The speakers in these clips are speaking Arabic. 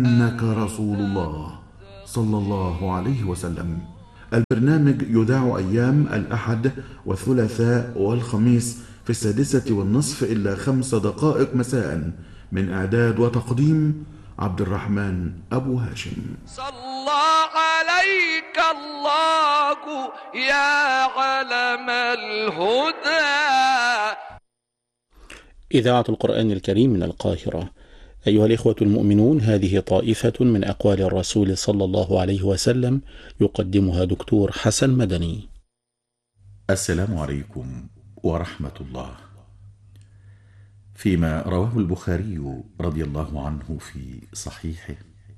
إنك رسول الله صلى الله عليه وسلم. البرنامج يذاع أيام الأحد والثلاثاء والخميس في 6:30 إلا 5 دقائق مساء. من إعداد وتقديم عبد الرحمن أبو هاشم. صلى عليك الله يا علم الهدى. إذاعة القرآن الكريم من القاهرة. أيها الإخوة المؤمنون، هذه طائفة من أقوال الرسول صلى الله عليه وسلم يقدمها دكتور حسن مدني. السلام عليكم ورحمة الله. فيما رواه البخاري رضي الله عنه في صحيحه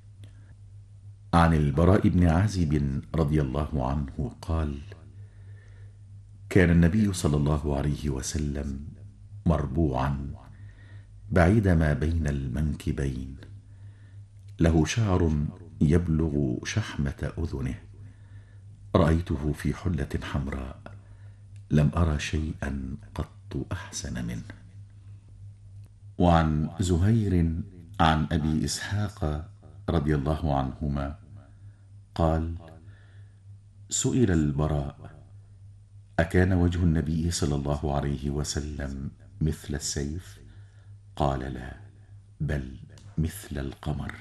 عن البراء بن عازب رضي الله عنه قال: كان النبي صلى الله عليه وسلم مربوعا بعيد ما بين المنكبين، له شعر يبلغ شحمة أذنه، رأيته في حلة حمراء، لم أرى شيئا قط أحسن منه. وعن زهير عن أبي إسحاق رضي الله عنهما قال: سئل البراء: أكان وجه النبي صلى الله عليه وسلم مثل السيف؟ قال: لا، بل مثل القمر.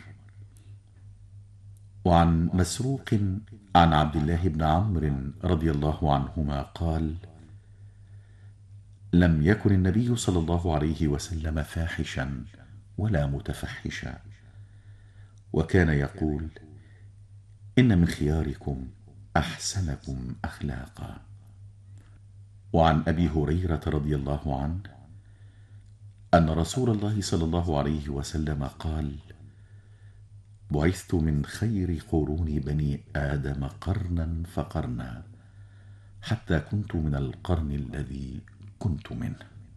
وعن مسروق عن عبد الله بن عمرو رضي الله عنهما قال: لم يكن النبي صلى الله عليه وسلم فاحشا ولا متفحشا، وكان يقول: إن من خياركم أحسنكم أخلاقا. وعن أبي هريرة رضي الله عنه أن رسول الله صلى الله عليه وسلم قال: بعثت من خير قرون بني آدم قرنا فقرنا، حتى كنت من القرن الذي كنت منه.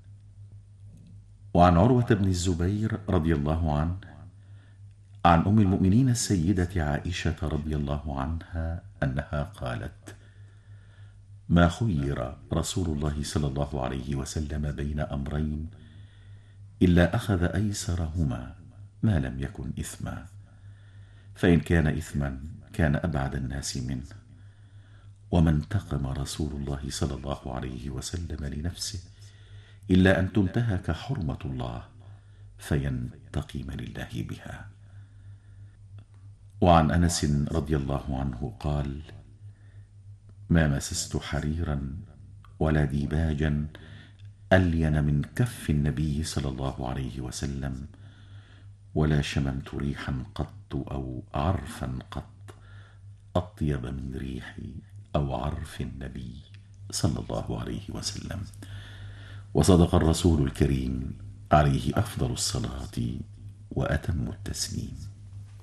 وعن عروة بن الزبير رضي الله عنه عن أم المؤمنين السيدة عائشة رضي الله عنها أنها قالت: ما خير رسول الله صلى الله عليه وسلم بين أمرين إلا أخذ أيسرهما ما لم يكن إثما، فإن كان إثما كان أبعد الناس منه. وما انتقم رسول الله صلى الله عليه وسلم لنفسه إلا أن تنتهك حرمة الله فينتقم لله بها. وعن أنس رضي الله عنه قال: ما مسست حريرا ولا ديباجا ألين من كف النبي صلى الله عليه وسلم، ولا شممت ريحا قط أو عرفا قط أطيب من ريح أو عرف النبي صلى الله عليه وسلم. وصدق الرسول الكريم عليه أفضل الصلاة وأتم التسليم.